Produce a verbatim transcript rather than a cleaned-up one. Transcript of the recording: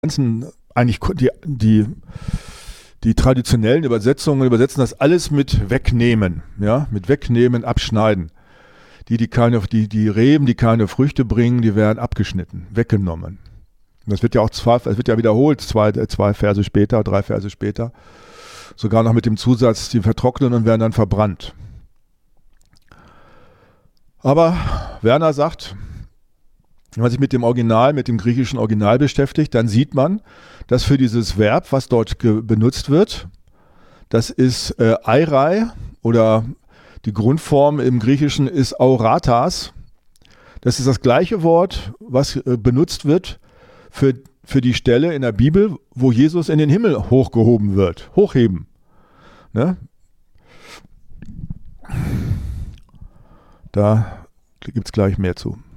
ganzen, eigentlich die, die, die traditionellen Übersetzungen übersetzen das alles mit wegnehmen, ja, mit wegnehmen, abschneiden. Die, die keine, die, die Reben, die keine Früchte bringen, die werden abgeschnitten, weggenommen. Und das wird ja auch zwei, das wird ja wiederholt, zwei, zwei Verse später, drei Verse später. Sogar noch mit dem Zusatz, die vertrocknen und werden dann verbrannt. Aber Werner sagt, wenn man sich mit dem Original, mit dem griechischen Original beschäftigt, dann sieht man, dass für dieses Verb, was dort benutzt wird, das ist äh, Eirai oder die Grundform im Griechischen ist Auratas. Das ist das gleiche Wort, was äh, benutzt wird für, für die Stelle in der Bibel, wo Jesus in den Himmel hochgehoben wird. Hochheben. Ne? Da gibt es gleich mehr zu.